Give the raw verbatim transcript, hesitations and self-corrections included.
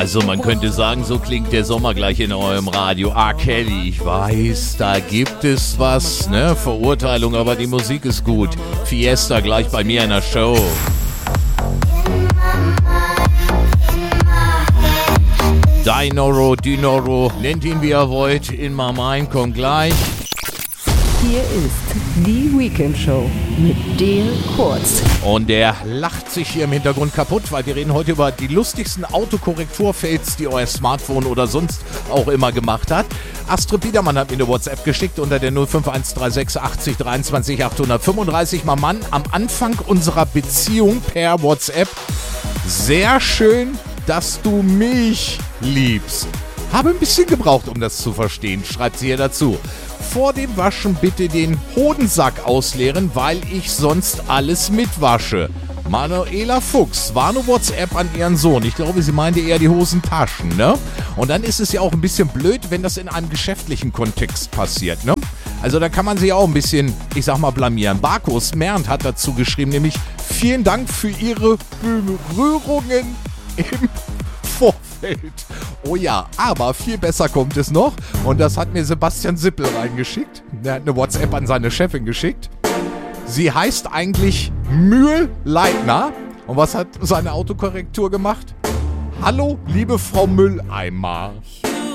Also man könnte sagen, so klingt der Sommer gleich in eurem Radio. R. Kelly, ich weiß, da gibt es was, ne? Verurteilung, aber die Musik ist gut. Fiesta gleich bei mir in der Show. Dinoro, Dinoro, nennt ihn wie ihr wollt, in my mind, kommt gleich. Hier ist die Weekend Show mit Dale Kurz. Und der lacht sich hier im Hintergrund kaputt, weil wir reden heute über die lustigsten Autokorrekturfails, die euer Smartphone oder sonst auch immer gemacht hat. Astrid Biedermann hat mir eine WhatsApp geschickt unter der null fünf eins drei sechs achtzig dreiundzwanzig achthundertfünfunddreißig. Mein Mann, am Anfang unserer Beziehung per WhatsApp. Sehr schön, dass du mich liebst. Habe ein bisschen gebraucht, um das zu verstehen, schreibt sie hier dazu. Vor dem Waschen bitte den Hodensack ausleeren, weil ich sonst alles mitwasche. Manuela Fuchs war eine WhatsApp an ihren Sohn. Ich glaube, sie meinte eher die Hosentaschen, ne? Und dann ist es ja auch ein bisschen blöd, wenn das in einem geschäftlichen Kontext passiert, ne? Also da kann man sich auch ein bisschen, ich sag mal, blamieren. Barkos Mernd hat dazu geschrieben, nämlich vielen Dank für Ihre Berührungen im Vorfeld. Oh ja, aber viel besser kommt es noch. Und das hat mir Sebastian Sippel reingeschickt. Der hat eine WhatsApp an seine Chefin geschickt. Sie heißt eigentlich Mühl-Leitner. Und was hat seine Autokorrektur gemacht? Hallo, liebe Frau Mülleimer.